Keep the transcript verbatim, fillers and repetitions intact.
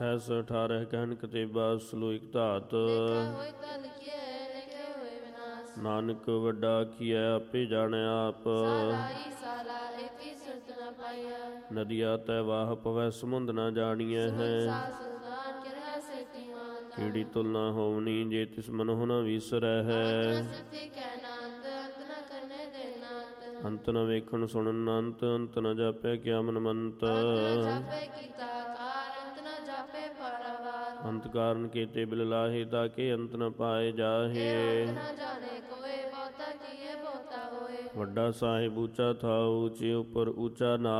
S ਅਠਾਰਹ ਕਹਿਨ ਕਤੇਬਾ ਸਲੋਕ ਧਾਤ। ਹੋਏ ਤਾ ਲਿਖਿਐ ਲਿਖੇ ਹੋਏ ਵਿਨਾਸ਼। ਨਾਨਕ ਵੱਡਾ ਆਖੀਐ ਆਪੇ ਜਾਣੈ ਆਪ। ਸਾਲਾ ਹੀ ਸਾਲਾ ਏਤੀ ਸੁਰਤ ਨ ਪਾਈਆ। ਨਦੀਆ ਤੈ ਵਾਹ ਪਵੈ ਸਮੁੰਦ ਨ ਜਾਣੀਐ ਹੈ। ਸੁਲਤਾਨ ਕਿਰਹਿ ਸੇਤੀ ਮਾਨ। ਕੀੜੀ ਤੁਲ ਨ ਹੋਵਨੀ ਜੇ ਤਿਸ ਮਨਹੁ ਨ ਵੀਸਰੈ ਹੈ। ਸਿੱਧੀ ਕਹਿ ਨਾਨਕ ਅੰਤ ਨ ਕਰਨੇ ਦੇ ਨਾਨਕ। ਅੰਤ ਨ ਵੇਖਣ ਸੁਣਨ ਅੰਤ ਅੰਤ ਨ ਜਾਪੈ ਕਿਆ ਮਨ ਮੰਤ। ਅੰਤ ਨ ਜਾਪੇ ਕੀਤਾ ਕਾਰ ਅੰਤ ਨ ਜਾਪੇ ਪਾਰਾਵਾਰ। ਅੰਤ ਕਾਰਨ ਕੀਤੇ ਬਿਲ ਲਾਹੇ ਤਾਂ ਕਿ ਅੰਤ ਨ ਪਾਏ ਜਾਹੇ। ਅੰਤ ਨ ਜਾਣੇ ਕੋਏ ਬਹੁਤਾ ਕੀਏ ਬਹੁਤਾ ਹੋਏ। ਵੱਡਾ ਸਾਹਿਬ ਉੱਚਾ ਥਾਉ ਉੱਚੇ ਉੱਪਰ ਉੱਚਾ ਨਾ